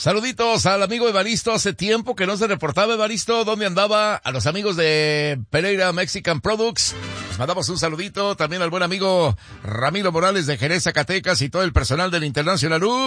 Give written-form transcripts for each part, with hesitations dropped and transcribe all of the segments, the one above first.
Saluditos al amigo Evaristo, hace tiempo que no se reportaba. Evaristo, ¿dónde andaba? A los amigos de Pereira Mexican Products, les mandamos un saludito, también al buen amigo Ramiro Morales de Jerez, Zacatecas, y todo el personal del International Loop.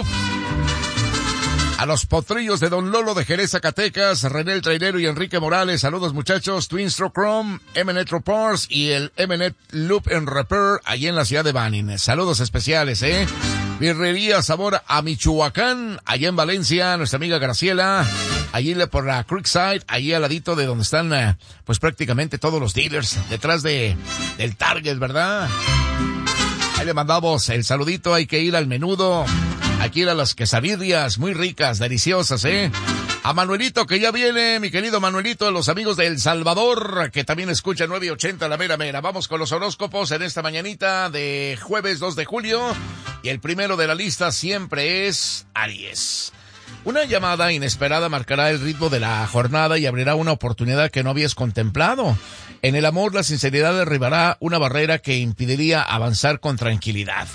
A los potrillos de Don Lolo de Jerez, Zacatecas, René el Trainero y Enrique Morales, saludos muchachos, Twin Stroke Chrome, MNet Repairs y el MNet Loop and Repair, allí en la ciudad de Banin. Saludos especiales, Birrería Sabor a Michoacán, allá en Valencia, nuestra amiga Graciela, allí por la Creekside, allí al ladito de donde están, pues prácticamente todos los dealers, detrás del Target, ¿verdad? Ahí le mandamos el saludito, hay que ir al menudo, hay que ir a las quesadillas, muy ricas, deliciosas, A Manuelito, que ya viene, mi querido Manuelito, a los amigos de El Salvador, que también escucha 980 La Mera Mera. Vamos con los horóscopos en esta mañanita de jueves 2 de julio. Y el primero de la lista siempre es Aries. Una llamada inesperada marcará el ritmo de la jornada y abrirá una oportunidad que no habías contemplado. En el amor, la sinceridad derribará una barrera que impediría avanzar con tranquilidad.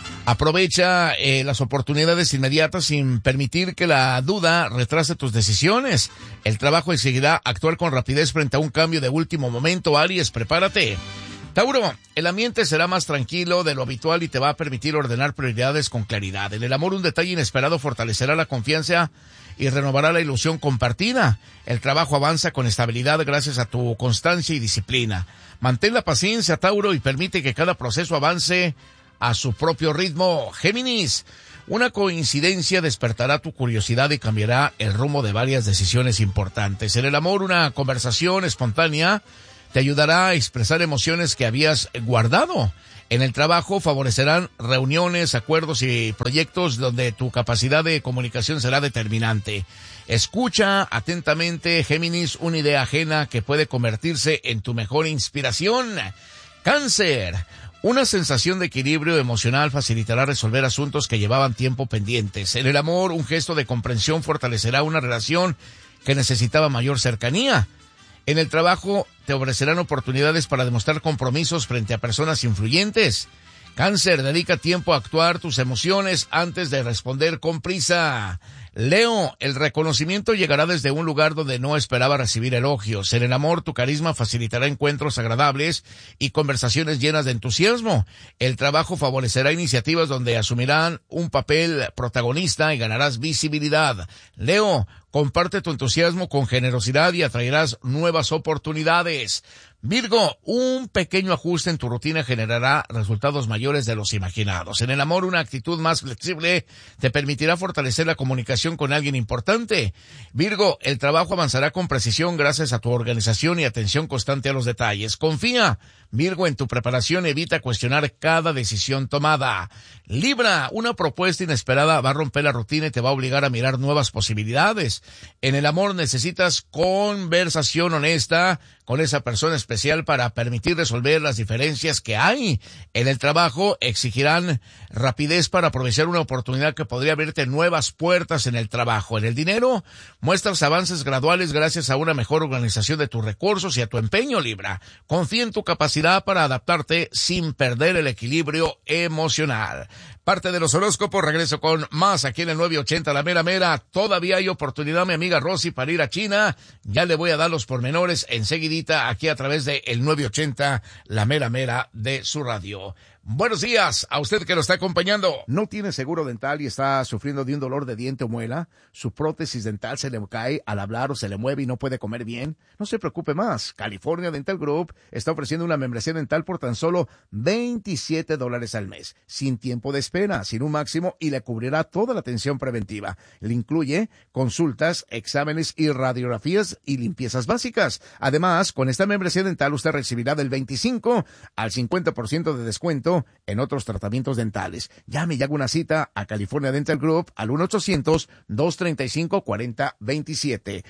Aprovecha las oportunidades inmediatas sin permitir que la duda retrase tus decisiones. El trabajo exigirá actuar con rapidez frente a un cambio de último momento. Aries, prepárate. Tauro, el ambiente será más tranquilo de lo habitual y te va a permitir ordenar prioridades con claridad. En el amor, un detalle inesperado fortalecerá la confianza y renovará la ilusión compartida. El trabajo avanza con estabilidad gracias a tu constancia y disciplina. Mantén la paciencia, Tauro, y permite que cada proceso avance a su propio ritmo. Géminis, una coincidencia despertará tu curiosidad y cambiará el rumbo de varias decisiones importantes. En el amor, una conversación espontánea te ayudará a expresar emociones que habías guardado. En el trabajo favorecerán reuniones, acuerdos y proyectos donde tu capacidad de comunicación será determinante. Escucha atentamente, Géminis, una idea ajena que puede convertirse en tu mejor inspiración. Cáncer, una sensación de equilibrio emocional facilitará resolver asuntos que llevaban tiempo pendientes. En el amor, un gesto de comprensión fortalecerá una relación que necesitaba mayor cercanía. En el trabajo, te ofrecerán oportunidades para demostrar compromisos frente a personas influyentes. Cáncer, dedica tiempo a actuar tus emociones antes de responder con prisa. Leo, el reconocimiento llegará desde un lugar donde no esperaba recibir elogios. En el amor, tu carisma facilitará encuentros agradables y conversaciones llenas de entusiasmo. El trabajo favorecerá iniciativas donde asumirán un papel protagonista y ganarás visibilidad. Leo, comparte tu entusiasmo con generosidad y atraerás nuevas oportunidades. Virgo, un pequeño ajuste en tu rutina generará resultados mayores de los imaginados. En el amor, una actitud más flexible te permitirá fortalecer la comunicación con alguien importante. Virgo, el trabajo avanzará con precisión gracias a tu organización y atención constante a los detalles. Confía, Virgo, en tu preparación, evita cuestionar cada decisión tomada. Libra, una propuesta inesperada va a romper la rutina y te va a obligar a mirar nuevas posibilidades. En el amor necesitas conversación honesta con esa persona especial para permitir resolver las diferencias que hay. En el trabajo exigirán rapidez para aprovechar una oportunidad que podría abrirte nuevas puertas en el trabajo. En el dinero, muestras avances graduales gracias a una mejor organización de tus recursos y a tu empeño, Libra. Confía en tu capacidad para adaptarte sin perder el equilibrio emocional. Parte de los horóscopos, regreso con más aquí en el 980 La Mera Mera. Todavía hay oportunidad, mi amiga Rosy, para ir a China. Ya le voy a dar los pormenores enseguidita aquí a través de el 980 La Mera Mera de su radio. Buenos días a usted que lo está acompañando. ¿No tiene seguro dental y está sufriendo de un dolor de diente o muela? ¿Su prótesis dental se le cae al hablar o se le mueve y no puede comer bien? No se preocupe más. California Dental Group está ofreciendo una membresía dental por tan solo $27 al mes, sin tiempo de espera, sin un máximo, y le cubrirá toda la atención preventiva. Le incluye consultas, exámenes y radiografías y limpiezas básicas. Además, con esta membresía dental usted recibirá del 25 al 50% de descuento en otros tratamientos dentales. Llame y haga una cita a California Dental Group al 1-800-235-4027.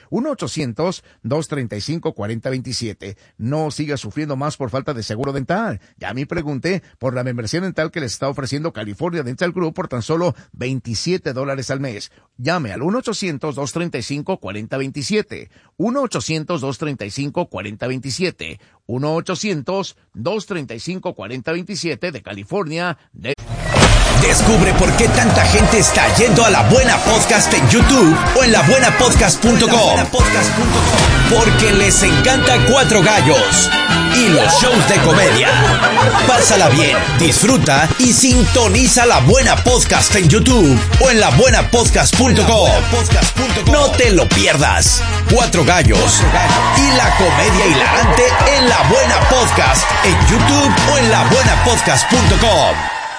1-800-235-4027. No siga sufriendo más por falta de seguro dental. Llame y pregunte por la membresía dental que les está ofreciendo California Dental Group por tan solo $27 al mes. Llame al 1-800-235-4027. 1-800-235-4027. 1-800-235-4027 de California. Descubre por qué tanta gente está yendo a La Buena Podcast en YouTube o en labuenapodcast.com. Porque les encanta Cuatro Gallos y los shows de comedia. Pásala bien, disfruta y sintoniza La Buena Podcast en YouTube o en labuenapodcast.com. No te lo pierdas. Cuatro Gallos y la comedia hilarante en La Buena Podcast en YouTube o en labuenapodcast.com.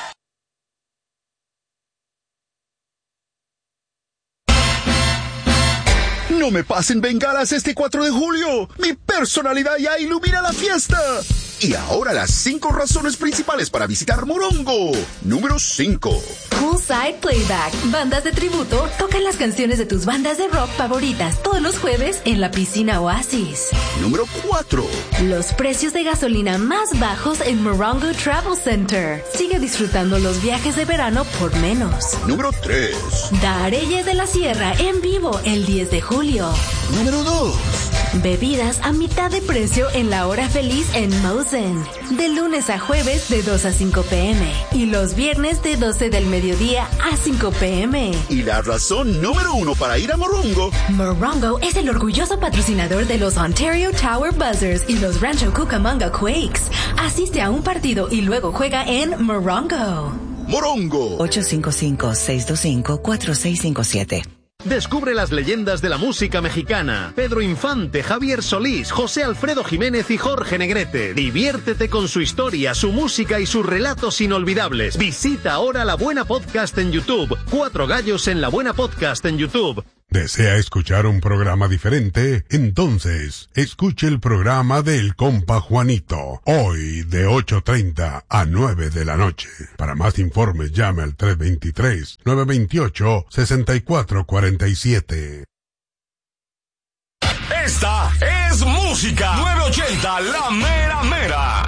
No me pasen bengalas este 4 de julio. Mi personalidad ya ilumina la fiesta. Y ahora las 5 razones principales para visitar Morongo. Número 5. Poolside Playback. Bandas de tributo tocan las canciones de tus bandas de rock favoritas todos los jueves en la piscina Oasis. Número 4. Los precios de gasolina más bajos en Morongo Travel Center. Sigue disfrutando los viajes de verano por menos. Número 3. Dareyes de la Sierra en vivo el 10 de julio. Número 2. Bebidas a mitad de precio en la hora feliz en Mosen. De lunes a jueves de 2 a 5 p.m. Y los viernes de 12 del mediodía a 5 p.m. Y la razón número 1 para ir a Morongo. Morongo es el orgulloso patrocinador de los Ontario Tower Buzzers y los Rancho Cucamonga Quakes. Asiste a un partido y luego juega en Morongo. Morongo. 855-625-4657. Descubre las leyendas de la música mexicana. Pedro Infante, Javier Solís, José Alfredo Jiménez y Jorge Negrete. Diviértete con su historia, su música y sus relatos inolvidables. Visita ahora La Buena Podcast en YouTube. Cuatro Gallos en La Buena Podcast en YouTube. ¿Desea escuchar un programa diferente? Entonces, escuche el programa del compa Juanito, hoy de 8:30 a 9 de la noche. Para más informes, llame al 323-928-6447. Esta es música 980, la mera mera.